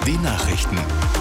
Die Nachrichten.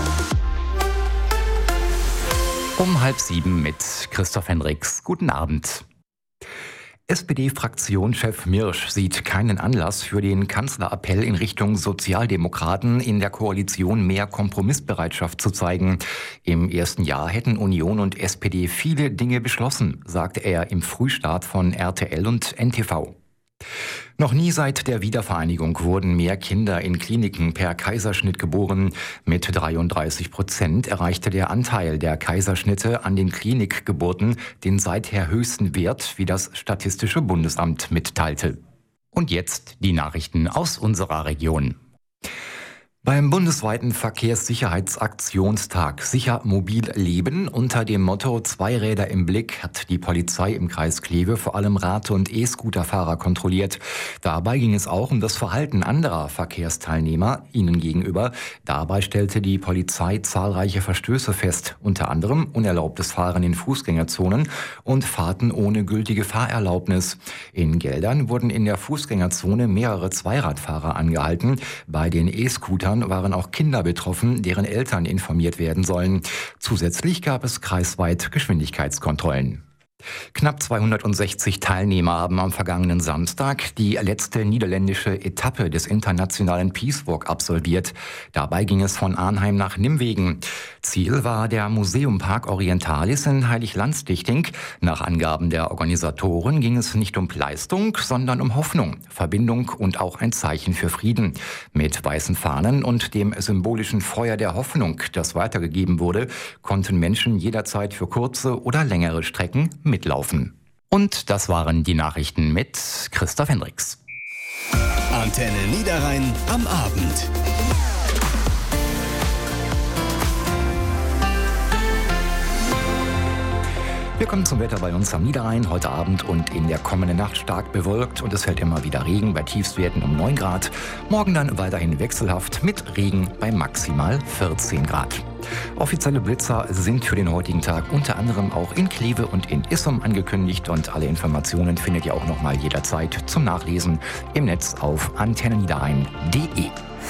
Um 6:30 mit Christoph Hendricks. Guten Abend. SPD-Fraktionschef Mirsch sieht keinen Anlass für den Kanzlerappell in Richtung Sozialdemokraten, in der Koalition mehr Kompromissbereitschaft zu zeigen. Im ersten Jahr hätten Union und SPD viele Dinge beschlossen, sagte er im Frühstart von RTL und NTV. Noch nie seit der Wiedervereinigung wurden mehr Kinder in Kliniken per Kaiserschnitt geboren. Mit 33% erreichte der Anteil der Kaiserschnitte an den Klinikgeburten den seither höchsten Wert, wie das Statistische Bundesamt mitteilte. Und jetzt die Nachrichten aus unserer Region. Beim bundesweiten Verkehrssicherheitsaktionstag Sicher Mobil Leben unter dem Motto 2 Räder im Blick hat die Polizei im Kreis Kleve vor allem Rad- und E-Scooter-Fahrer kontrolliert. Dabei ging es auch um das Verhalten anderer Verkehrsteilnehmer ihnen gegenüber. Dabei stellte die Polizei zahlreiche Verstöße fest, unter anderem unerlaubtes Fahren in Fußgängerzonen und Fahrten ohne gültige Fahrerlaubnis. In Geldern wurden in der Fußgängerzone mehrere Zweiradfahrer angehalten. Bei den E-Scootern waren auch Kinder betroffen, deren Eltern informiert werden sollen. Zusätzlich gab es kreisweit Geschwindigkeitskontrollen. Knapp 260 Teilnehmer haben am vergangenen Samstag die letzte niederländische Etappe des internationalen Peace Walk absolviert. Dabei ging es von Arnheim nach Nimwegen. Ziel war der Museum Park Orientalis in Heiliglandsdichting. Nach Angaben der Organisatoren ging es nicht um Leistung, sondern um Hoffnung, Verbindung und auch ein Zeichen für Frieden. Mit weißen Fahnen und dem symbolischen Feuer der Hoffnung, das weitergegeben wurde, konnten Menschen jederzeit für kurze oder längere Strecken mitlaufen. Und das waren die Nachrichten mit Christoph Hendricks. Antenne Niederrhein am Abend. Wir kommen zum Wetter bei uns am Niederrhein. Heute Abend und in der kommenden Nacht stark bewölkt und es fällt immer wieder Regen bei Tiefstwerten um 9 Grad. Morgen dann weiterhin wechselhaft mit Regen bei maximal 14 Grad. Offizielle Blitzer sind für den heutigen Tag unter anderem auch in Kleve und in Issum angekündigt und alle Informationen findet ihr auch nochmal jederzeit zum Nachlesen im Netz auf antenneniederrhein.de.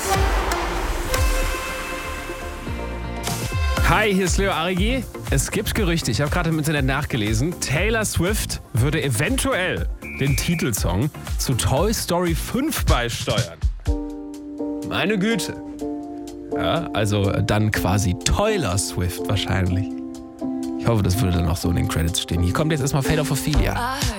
Hi, hier ist Leo Arigi. Es gibt Gerüchte, ich habe gerade im Internet nachgelesen, Taylor Swift würde eventuell den Titelsong zu Toy Story 5 beisteuern. Meine Güte. Ja, also dann quasi Taylor Swift wahrscheinlich. Ich hoffe, das würde dann auch so in den Credits stehen. Hier kommt jetzt erstmal Fate of Ophelia.